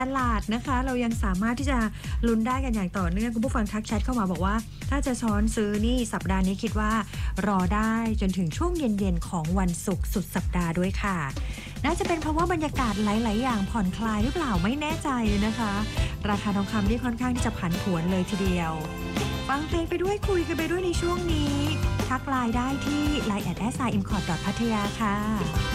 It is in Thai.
ตลาดนะคะเรายังสามารถที่จะลุ้นได้กันอย่างต่อเนื่องคุณผู้ฟังทักแชทเข้ามาบอกว่าถ้าจะช้อนซื้อนี่สัปดาห์นี้คิดว่ารอได้จนถึงช่วงเย็นๆของวันศุกร์สุดสัปดาห์ด้วยค่ะน่าจะเป็นเพราะว่าบรรยากาศหลายๆอย่างผ่อนคลายหรือเปล่าไม่แน่ใจนะคะราคาทองคำนี่ค่อนข้างที่จะผันผวนเลยทีเดียวฟังเพลงไปด้วยคุยกันไปด้วยในช่วงนี้ทักไลน์ได้ที่ line@import.pattaya ค่ะ